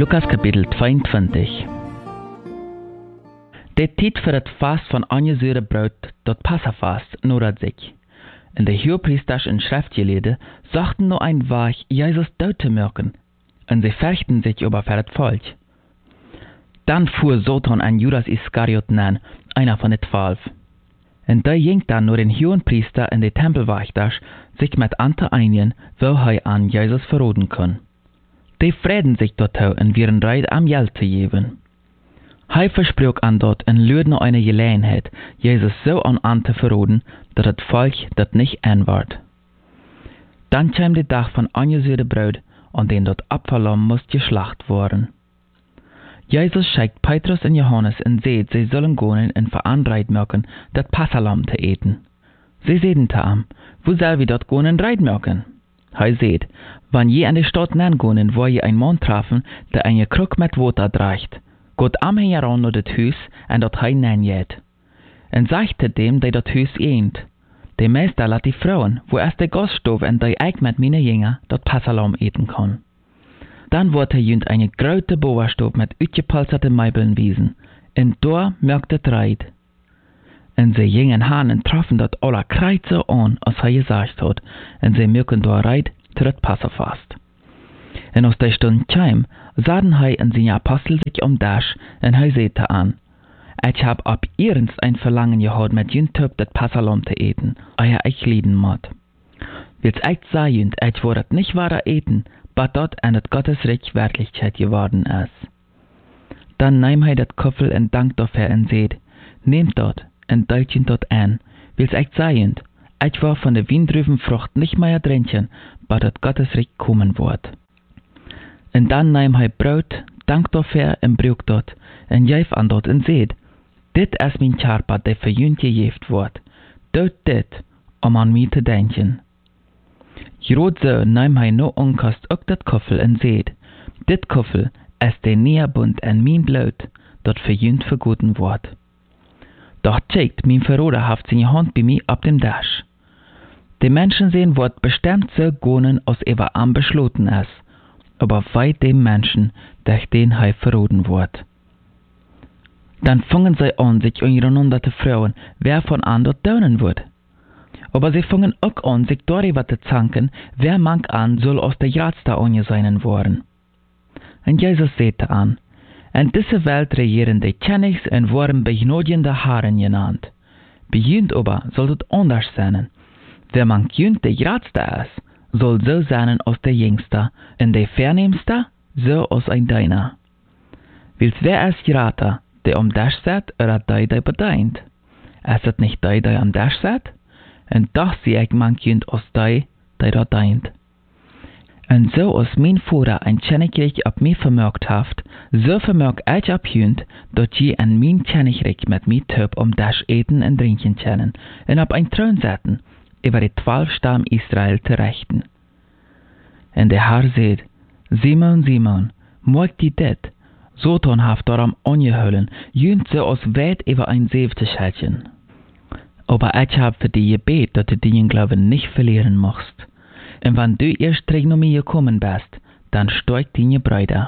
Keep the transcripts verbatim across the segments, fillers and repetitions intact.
Lukas Kapitel zweiundzwanzig. De tijd voor het vast van ongezuurde brood, dat Passafast, nodigt zich. En de hohepriesters en schriftgeleerden zochten nur een Weg, Jesus dood te maken, en sie fürchten sich über für das Volk. Dann fuhr Satan an Judas Iskariot an, einer von den Zwölf. Und der ging dann nur den Hohenpriester und die Tempelwächter sich mit Ante einigen, wo er an Jesus verraten kann. Die freden sich dort und wären bereit, am Geld zu geben. Er versprach an dort und lürt noch eine Gelegenheit, Jesus so an Ante verraten, dass das Volk das nicht anward. Dann kam der Tag von angesührte Brot, an den dort Abfallam muss geschlacht worden. Jesus schickt Petrus und Johannes und seht, sie sollen gehen und veranreit machen, das Passalam zu eten. Sie sehen zu ihm, wo soll wir dort gehen und reit machen? Er seht, wenn je an die Stadt nangehen, wo je ein Mann treffen, der eine Krug mit Wasser trägt, geht am heran nach das Haus und dort heim nanjet. Und sagt dem, der das Haus ehnt, der Meister lässt die Frauen, wo erst der Gaststoff und der ich mit meinen Jüngern dort Passalam eten kann. Dann wird er jünd eine große Bauerstube mit utgepolsterten Meibeln wiesen, und da merkt er Reit. Und sie jingen han und treffen dort alle Kreuze an, als er gesagt hat, und sie merken da Reit zu das Passafast. Und aus der Stunde kam, sahen er und seine Apostel sich um das, und er sagte an, ich hab ab ernst ein Verlangen gehabt, mit jünd Töp das Passalam zu eten, euer ich lieben mod. Will's echt sagen, ich wurde nicht wahrer eten, aber dort an das Gottesreich Wirklichkeit geworden ist. Dann nahm er das Köffel und dankt dafür und seht, nehmt dort und deilt ihn dort an, will's echt sagen, ich war von der Windrübenfrucht nicht mehr trinken, aber das Gottesreich kommen wird. Und dann nahm er Brot, dankt dafür und brüch dort, und gef an dort und seht, dit ist mein Körper, der für jünd gegeft wird, dort dit, um an mich zu denken. Gerade so nahm er no onkost ook dat Köffel und seht, dit Köffel ist der neue Bund an mein Blut, dat für jünd verguten wird. Doch checkt, mein Verräter haft seine Hand bei mir ab dem Dasch. Die Menschen sehen, wird bestimmt so gehen, als er am beschlossen ist, aber weit dem Menschen, durch den er verraten wird. Dann fangen sie an, sich untereinander zu fragen, wer von an dort daunen wird. Aber sie fangen auch an, sich darüber zu zanken, wer manch an soll aus der Jadster ohne seinen worden. Und Jesus sagte an, in dieser Welt regieren die Königs und wurden begnadiende Haaren genannt. Bei jünd aber soll es anders sein. Wer manch jünd der Jadster ist, soll so sein als der Jüngste, und der Vernehmste so als ein Deiner. Wils wer ist Jrater, der am Dasch sitzt, oder der, der bedient? Ist es nicht der, der am Dasch sitzt? Und doch sehe ich manch jünd als der, der da dient. Und so als mein Vater ein Königreich ab mir vermerkt haft, so vermerk ich ab jünd, dass je an mein Königreich mit mir Töp um das eten und trinken können, und ab ein Thron setzen, über die zwölf Stamm Israel zu rechten. Und der Herr sagt, Simon, Simon, mag die dit, Satan haft darum angehüllen, jünd so als weit über ein Seef zu schätzen. Aber ich hab für dich gebet, dass du deinen Glauben nicht verlieren musst. Und wenn du erst zurück nach mir gekommen bist, dann steigt deine Brüder.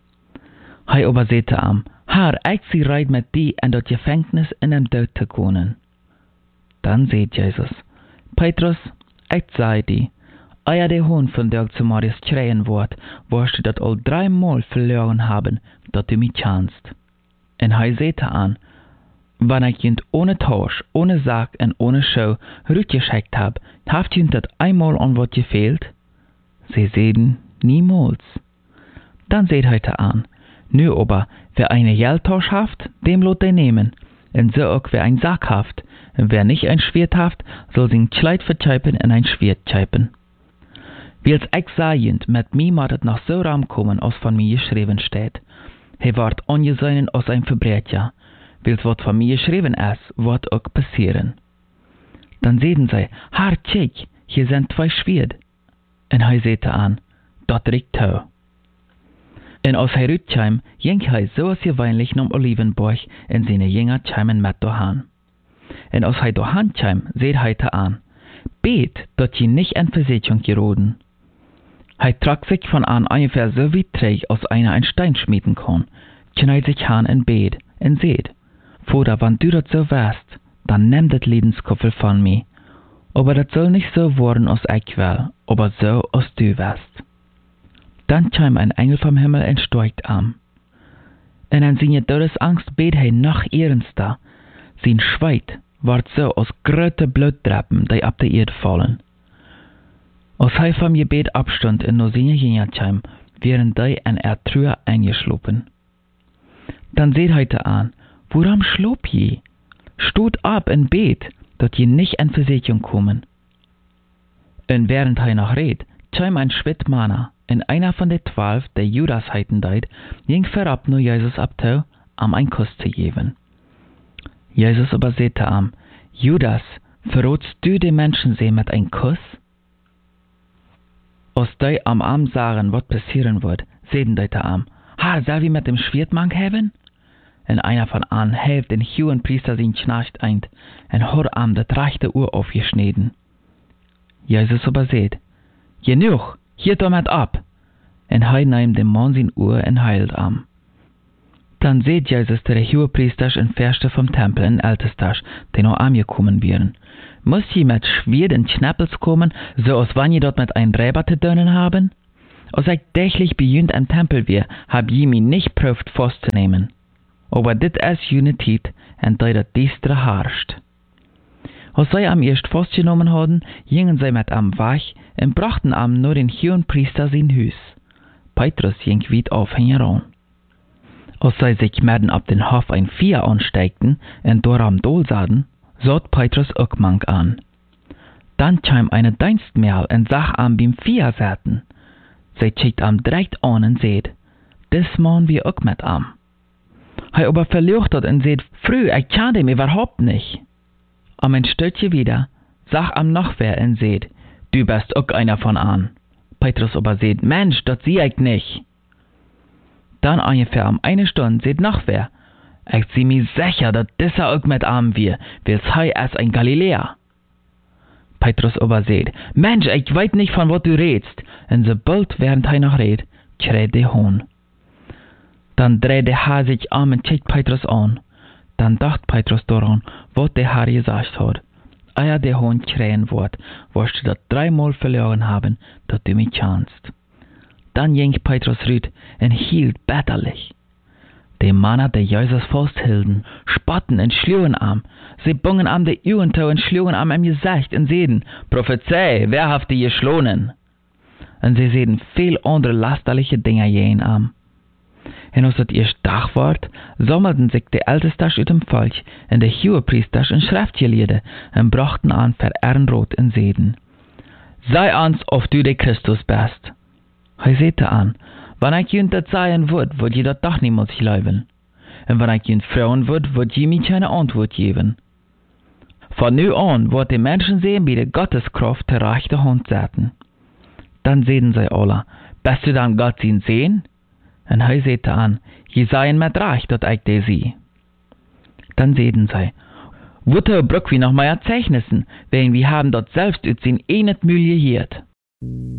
Er aber sagte ihm, Herr, ich sie reit mit dir in das Gefängnis in dem Tod zu gehen. Dann sagt Jesus, Petrus, ich sage dir, euer der Hund von der zu Marius schreien wird, wirst du das all dreimal verloren haben, dass du mich kannst. Und er sagte an, wenn ich jünd ohne Tausch, ohne Sack und ohne Show rückgeschickt hab, habt jünd das einmal an was gefehlt? Sie sehen, niemals. Dann seht heute an, nö aber, wer eine Geldtausch haft, dem lot er nehmen, und so auch wer ein Sack haft, und wer nicht ein Schwert haft, soll sein Kleid vertscheipen und ein Schwert scheipen. Wils ich sehend, mit mir mat het noch so ram kommen, als von mir geschrieben steht. He ward angesehen als ein Verbrecher. Wils wat von mir geschrieben ist, wird auch passieren. Dann sehen sie, Herr, check, hier sind zwei Schwert. Und er sagte an, dort riecht Tau. Und als er rütkam, ging er so als gewöhnlich um Olivenburg, und seine Jünger kamen mit dahan. Und als er dahan kam, seht er an, bet, dass je nicht in Versicherung geraten. Hij trok sich von an ungefähr so wie träg als einer ein Stein schmieden kann, knallt sich an in Bett und seht, Vater, wenn du das so wärst, dann nimm das Lebenskoffel von mir. Aber das soll nicht so werden, als ich will, aber so, als du wärst. Dann kam ein Engel vom Himmel und steigt an. Und an seine Todesangst bet hij noch ernster. Sein Schweit ward so als große Blutdreppen, die ab der Erde fallen. Als hij vom Gebet abstund und nur seine Jünger kam, wären die an er Truhe eingeschlafen. Dann seht heute an, woran schlob je? Stut ab in Bett, dat je nicht in Versicherung kommen. Und während hij noch redet, kam ein Schwittmanner, und einer von den zwölf, der Judas heiten deit, ging vorab nur Jesus abtau, um einen Kuss zu geben. Jesus aber sagte ihm, Judas, verrotst du die Menschen sie mit einem Kuss? Als die am Abend sagen, was passieren wird, sehen die zu ihm, ha, soll wir mit dem Schwertmann haben? Und einer von an hilft den hohen Priester sein Knecht ein, und hat ihm das rechte Ohr aufgeschnitten. Jesus aber sagt, genug, hier damit ab. Und er nimmt dem Mann sein Ohr und heilt ihm. Dann seht Jesus der Hohepriester und Fürste vom Tempel und Ältester, die noch angekommen wären. Muss je mit Schwert und Schnappels kommen, so als wenn je dort mit ein Räber zu tun haben? Als ich täglich bejünt am Tempel wär, hab je mich nicht prüft festzunehmen. Aber dit ist jene Zeit, in der das Düstere herrscht. Als sie am erst festgenommen hatten, gingen sie mit am weg und brachten am nur den hohen Priester sein Haus. Petrus ging weit auf ihn heran. Als sie sich mitten ab den Hof ein Vieh ansteigten und dort am Dol sahen, sah Petrus auch manch an. Dann kam eine Dienstmädel und sah am beim Vieh sitzen. Sie schickt am direkt an und seht, das Mann wir auch mit am. Hij aber verleuchtet und seht, früh, ich kann dem überhaupt nicht. Am ein Stückchen wieder, sag am noch wer und seht, du bist auch einer von an. Petrus aber seht, Mensch, das sieh ich nicht. Dann ungefähr um eine Stunde seht noch wer, ich sieh mir sicher, dass dieser auch mit am wir, weil sei es ein Galiläer. Petrus aber seht, Mensch, ich weiß nicht, von was du redst. Und sobald während er noch redet, kräht der Hohn. Dann dreht der Herr sich um und schaut Petrus an. Dann dacht Petrus daran, was der Herr gesagt hat. Ehe der Hohn krähen wird, wirst du das dreimal verloren haben, dass du mich kannst. Dann ging Petrus rüt und hielt bitterlich. Die Männer, die Jesus festhielten, spotten und schlugen am. Sie bungen am die Augen zu und schlugen am im Gesicht und sagten, Prophezei, wer hat die geschlonen? Und sie sehen viel andere lasterliche Dinge jenen am. Und als es erst Tag ward, sammelten sich die Ältesten aus dem Volk und die Hohepriester und Schriftgelehrten und brachten an für Ehrenrot und sagten, sei uns, ob du der Christus bist. Er sagte an, wenn ich jünt das sagen würd, würd je das doch niemals glauben. Und wenn ich jünt fragen würd, würd je mir keine Antwort geben. Von nu an wird die Menschen sehen, wie die Gotteskraft der rechte Hand setzen. Dann sehen sie alle, bist du dann Gott ihn sehen? Und er sagte an, je seien mit Recht, dass ich die sehe. Dann sehen sie, Wutter brück wie noch mehr Zeichnissen, denn wir haben dort selbst ut sin enet Mühe gehört.